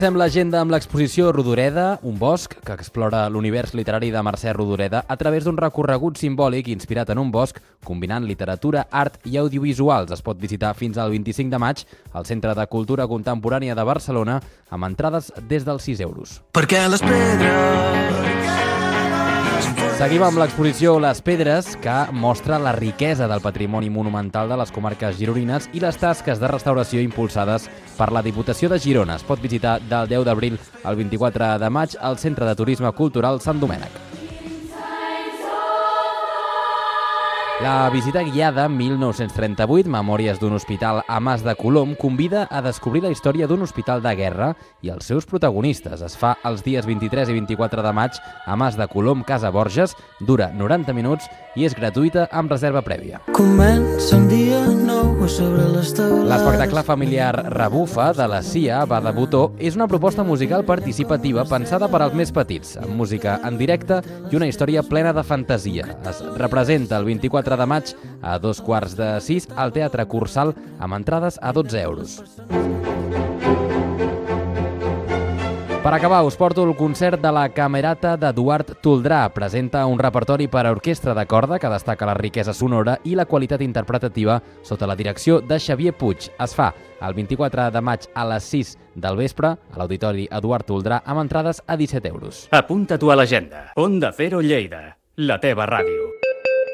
Fem l'agenda amb l'exposició Rodoreda, un bosc que explora l'univers literari de Mercè Rodoreda a través d'un recorregut simbòlic inspirat en un bosc, combinant literatura, art i audiovisuals. Es pot visitar fins al 25 de maig al Centre de Cultura Contemporània de Barcelona amb entrades des dels 6 euros. Perquè les pedres... Seguim amb l'exposició Les Pedres, que mostra la riquesa del patrimoni monumental de les comarques gironines i les tasques de restauració impulsades per la Diputació de Girona. Es pot visitar del 10 d'abril al 24 de maig al Centre de Turisme Cultural Sant Domènec. La visita guiada 1938, Memòries d'un hospital a Mas de Colom, convida a descobrir la història d'un hospital de guerra i els seus protagonistes. Es fa els dies 23 i 24 de maig a Mas de Colom, Casa Borges, dura 90 minuts i és gratuïta amb reserva prèvia. Comença un dia nou sobre les taules... L'espectacle familiar Rebufa de la CIA va de Botó és una proposta musical participativa pensada per als més petits, amb música en directe i una història plena de fantasia. Es representa el 24 de maig a 5:45 al Teatre Cursal amb entrades a 12 euros. Per acabar, us porto el concert de la Camerata d'Eduard Toldrà. Presenta un repertori per a orquestra de corda que destaca la riquesa sonora i la qualitat interpretativa sota la direcció de Xavier Puig. Es fa el 24 de maig a les 6 del vespre a l'Auditori Eduard Toldrà amb entrades a 17 euros. Apunta-t'ho a l'agenda. Onda Cero Lleida, la teva ràdio.